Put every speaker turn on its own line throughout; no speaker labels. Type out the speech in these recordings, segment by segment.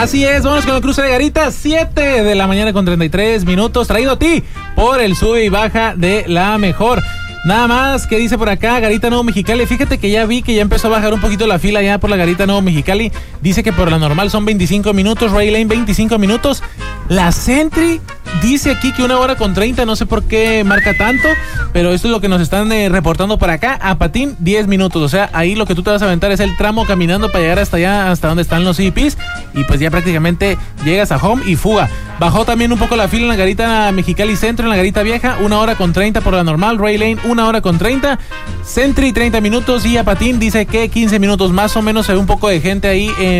Así es, vámonos con el cruce de Garita, 7 de la mañana con 33 minutos, traído a ti por el sube y baja de La Mejor. Nada más, ¿qué dice por acá? Garita Nuevo Mexicali. Fíjate que ya vi que ya empezó a bajar un poquito la fila ya por la Garita Nuevo Mexicali. Dice que por la normal son 25 minutos, Ray Lane 25 minutos. La Sentry dice aquí que 1 hora con 30, no sé por qué marca tanto, pero esto es lo que nos están reportando por acá. A patín, 10 minutos. O sea, ahí lo que tú te vas a aventar es el tramo caminando para llegar hasta allá, hasta donde están los CPs, y pues ya prácticamente llegas a home y fuga. Bajó también un poco la fila en la Garita Mexicali Centro, en la Garita Vieja, 1 hora con 30 por la normal, Ray Lane 1 hora con 30, Sentry 30 minutos y a patín dice que 15 minutos más o menos. Se ve un poco de gente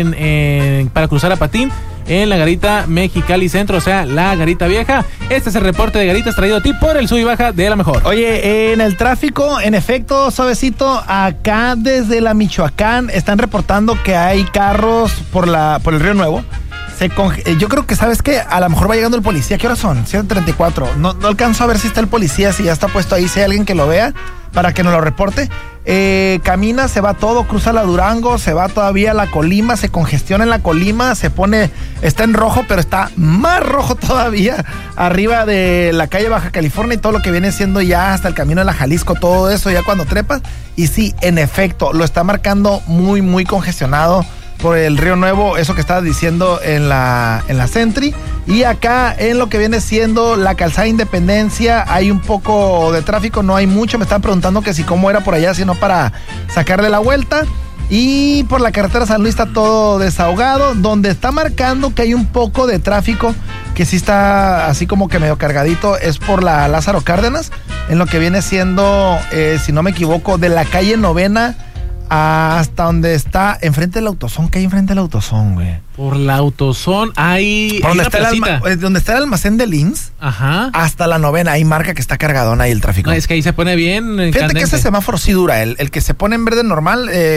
ahí para cruzar a patín en la Garita Mexicali Centro, o sea, la Garita Vieja. Este es el reporte de Garitas traído a ti por el sub y baja de La Mejor.
Oye, en el tráfico, en efecto, suavecito, acá desde la Michoacán están reportando que hay carros por el Río Nuevo. Yo creo que, ¿sabes qué? A lo mejor va llegando el policía. ¿Qué horas son? 7:34. No alcanzo a ver si está el policía, si ya está puesto ahí, si hay alguien que lo vea, para que nos lo reporte. Camina, se va todo, cruza la Durango, se va todavía la Colima, se congestiona en la Colima, está en rojo, pero está más rojo todavía arriba de la calle Baja California y todo lo que viene siendo ya hasta el camino de la Jalisco, todo eso ya cuando trepas. Y sí, en efecto, lo está marcando muy, muy congestionado por el Río Nuevo, eso que estabas diciendo en la Sentry. Y acá en lo que viene siendo la calzada Independencia hay un poco de tráfico, no hay mucho. Me están preguntando que si cómo era por allá, si no para sacarle la vuelta. Y por la carretera San Luis está todo desahogado. Donde está marcando que hay un poco de tráfico, que sí está así como que medio cargadito, es por la Lázaro Cárdenas, en lo que viene siendo, si no me equivoco, de la calle Novena hasta donde está, enfrente del AutoZone. ¿Qué hay enfrente del AutoZone, güey?
Por la AutoZone hay
donde
una
está el almacén de Linz.
Ajá.
Hasta la Novena, ahí marca que está cargadón ahí el tráfico.
No, es que ahí se pone bien
Fíjate
candente.
Que ese semáforo sí dura, el que se pone en verde normal,